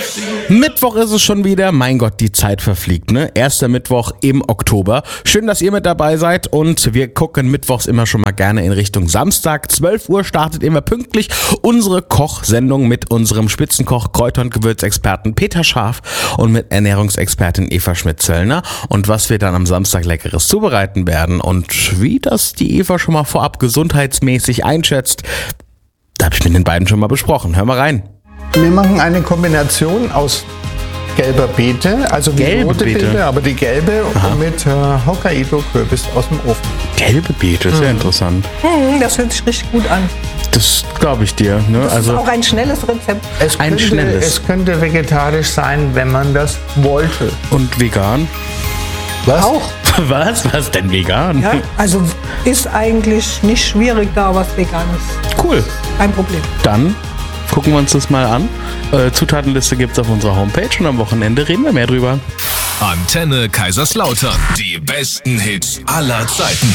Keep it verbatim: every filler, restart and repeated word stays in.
Mittwoch ist es schon wieder. Mein Gott, die Zeit verfliegt, ne? Erster Mittwoch im Oktober. Schön, dass ihr mit dabei seid und wir gucken mittwochs immer schon mal gerne in Richtung Samstag. zwölf Uhr startet immer pünktlich unsere Kochsendung mit unserem Spitzenkoch, Kräuter- und Gewürzexperten Peter Scharf und mit Ernährungsexpertin Eva Schmidt-Zöllner. Und was wir dann am Samstag Leckeres zubereiten werden und wie das die Eva schon mal vorab gesundheitsmäßig einschätzt, da habe ich mit den beiden schon mal besprochen. Hör mal rein. Wir machen eine Kombination aus gelber Beete, also wie Gelbe rote Beete. Beete, aber die gelbe Aha. mit äh, Hokkaido-Kürbis aus dem Ofen. Gelbe Beete, sehr interessant. Hm, das hört sich richtig gut an. Das glaube ich dir. Ne? Das Also ist auch ein schnelles Rezept. Es Ein könnte, schnelles. Es könnte vegetarisch sein, wenn man das wollte. und vegan? Was? Auch. Was? Was denn vegan? Ja, also ist eigentlich nicht schwierig, da was Veganes. Cool. Kein Problem. Dann gucken wir uns das mal an. Äh, Zutatenliste gibt's auf unserer Homepage und am Wochenende reden wir mehr drüber. Antenne Kaiserslautern. Die besten Hits aller Zeiten.